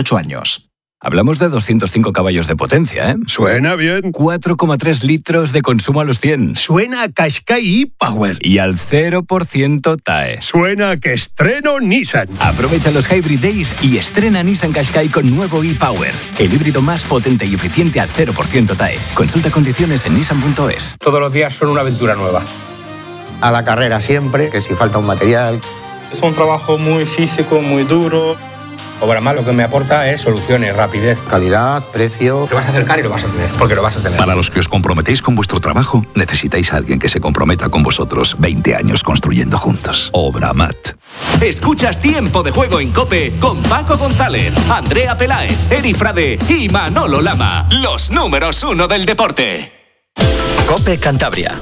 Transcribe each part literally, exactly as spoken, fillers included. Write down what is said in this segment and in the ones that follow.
ocho años. Hablamos de doscientos cinco caballos de potencia, ¿eh? Suena bien. cuatro coma tres litros de consumo a los cien. Suena a Qashqai e-Power. Y al cero por ciento T A E. Suena a que estreno Nissan. Aprovecha los Hybrid Days y estrena Nissan Qashqai con nuevo e-Power. El híbrido más potente y eficiente al cero por ciento T A E. Consulta condiciones en nissan punto es. Todos los días son una aventura nueva. A la carrera siempre, que si falta un material. Es un trabajo muy físico, muy duro. Obramat lo que me aporta es soluciones, rapidez. Calidad, precio. Te vas a acercar y lo vas a tener, porque lo vas a tener. Para los que os comprometéis con vuestro trabajo, necesitáis a alguien que se comprometa con vosotros. veinte años construyendo juntos. Obramat. Escuchas Tiempo de Juego en COPE con Paco González, Andrea Peláez, Eri Frade y Manolo Lama. Los números uno del deporte. COPE Cantabria.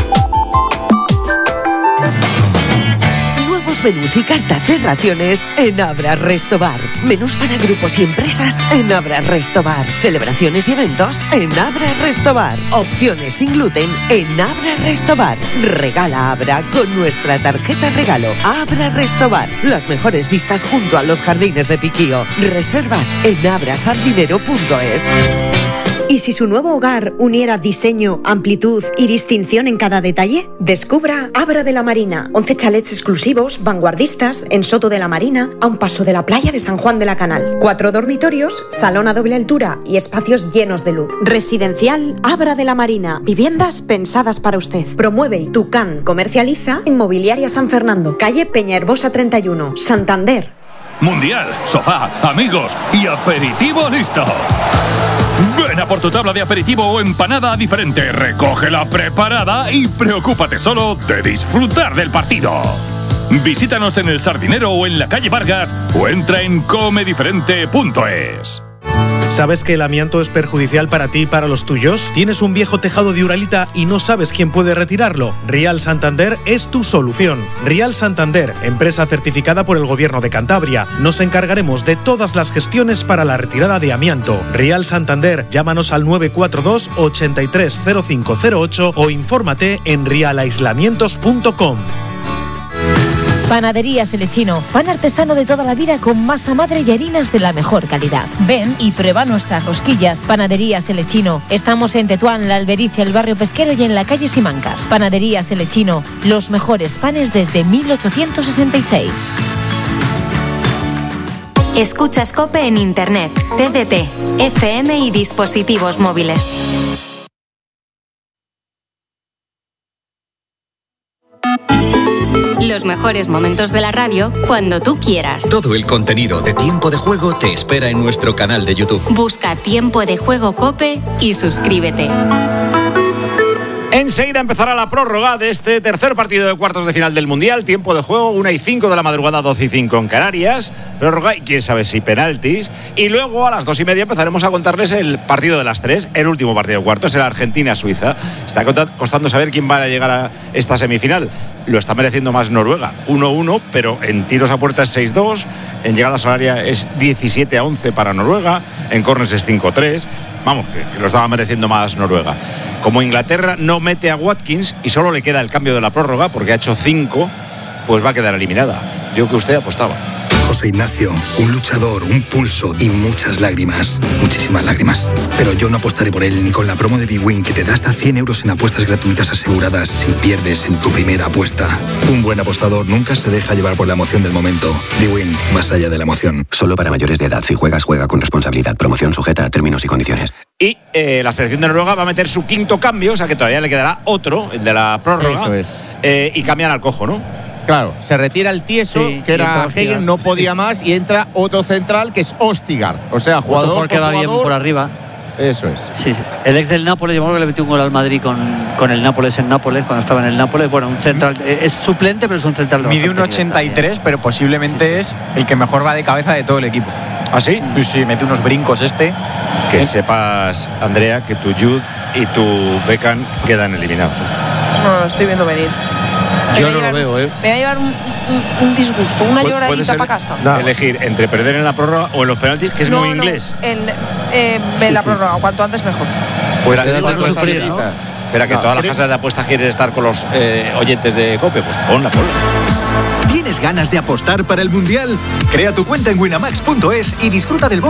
Menús y cartas de raciones en Abra Restobar. Menús para grupos y empresas en Abra Restobar. Celebraciones y eventos en Abra Restobar. Opciones sin gluten en Abra Restobar. Regala Abra con nuestra tarjeta regalo. Abra Restobar. Las mejores vistas junto a los jardines de Piquío. Reservas en abrasardinero punto es. ¿Y si su nuevo hogar uniera diseño, amplitud y distinción en cada detalle? Descubra Abra de la Marina. once chalets exclusivos, vanguardistas, en Soto de la Marina, a un paso de la playa de San Juan de la Canal. Cuatro dormitorios, salón a doble altura y espacios llenos de luz. Residencial Abra de la Marina. Viviendas pensadas para usted. Promueve Tucán. Comercializa Inmobiliaria San Fernando. Calle Peñaherbosa treinta y uno, Santander. Mundial, sofá, amigos y aperitivo listo. Ven a por tu tabla de aperitivo o empanada diferente, recógela preparada y preocúpate solo de disfrutar del partido. Visítanos en El Sardinero o en la calle Vargas o entra en come diferente punto es. ¿Sabes que el amianto es perjudicial para ti y para los tuyos? ¿Tienes un viejo tejado de Uralita y no sabes quién puede retirarlo? Rial Santander es tu solución. Rial Santander, empresa certificada por el Gobierno de Cantabria. Nos encargaremos de todas las gestiones para la retirada de amianto. Rial Santander, llámanos al nueve cuatro dos, ochenta y tres, cero cinco cero ocho o infórmate en rial aislamientos punto com. Panaderías El Echino, pan artesano de toda la vida con masa madre y harinas de la mejor calidad. Ven y prueba nuestras rosquillas. Panaderías El Echino. Estamos en Tetuán, La Albericia, el barrio pesquero y en la calle Simancas. Panaderías El Echino. Los mejores panes desde mil ochocientos sesenta y seis. Escuchas COPE en Internet, T D T, F M y dispositivos móviles. Los mejores momentos de la radio cuando tú quieras. Todo el contenido de Tiempo de Juego te espera en nuestro canal de YouTube. Busca Tiempo de Juego COPE y suscríbete. Enseguida empezará la prórroga de este tercer partido de cuartos de final del Mundial. Tiempo de juego, una y cinco de la madrugada, doce y cinco en Canarias. Prórroga y quién sabe si penaltis. Y luego a las dos y media empezaremos a contarles el partido de las tres, el último partido de cuartos, el Argentina-Suiza. Está costando saber quién va a llegar a esta semifinal. Lo está mereciendo más Noruega, uno uno, pero en tiros a puerta es seis dos, en llegadas al área es diecisiete a once para Noruega, en córners es cinco tres. Vamos, que, que lo estaba mereciendo más Noruega. Como Inglaterra no mete a Watkins y solo le queda el cambio de la prórroga, porque ha hecho cinco, pues va a quedar eliminada. Yo que usted apostaba. José Ignacio, un luchador, un pulso y muchas lágrimas. Muchísimas lágrimas. Pero yo no apostaré por él ni con la promo de bwin, que te da hasta cien euros en apuestas gratuitas aseguradas si pierdes en tu primera apuesta. Un buen apostador nunca se deja llevar por la emoción del momento. bwin, más allá de la emoción. Solo para mayores de edad. Si juegas, juega con responsabilidad. Promoción sujeta a términos y condiciones. Y eh, la selección de Noruega va a meter su quinto cambio, o sea que todavía le quedará otro, el de la prórroga. Eso es. Eh, y cambian al cojo, ¿no? Claro, se retira el tieso, sí, que era Hagen, no podía más, y entra otro central que es Ostigar. O sea, jugador por que va bien por arriba. Eso es. Sí, el ex del Nápoles, yo creo que le metió un gol al Madrid con, con el Nápoles en Nápoles, cuando estaba en el Nápoles. Bueno, un central, es suplente, pero es un central. Mide un ochenta y tres, pero posiblemente sí, sí. es el que mejor va de cabeza de todo el equipo. ¿Ah, sí? Sí, sí, mete unos brincos este. Que ¿Eh? sepas, Andrea, que tu Jude y tu Beckham quedan eliminados. No, lo estoy viendo venir. Yo no llevar, lo veo, ¿eh? Me va a llevar un, un, un disgusto, una lloradita para casa. No. Elegir entre perder en la prórroga o en los penaltis, que es no, muy no, inglés. En, eh, en sí, la prórroga, sí. Cuanto antes mejor. Pues te digo sufrir, ¿no? Espera, que no, todas las casas de apuesta quieren estar con los eh, oyentes de COPE, pues ponla, ponla. ¿Tienes ganas de apostar para el Mundial? Crea tu cuenta en winamax punto es y disfruta del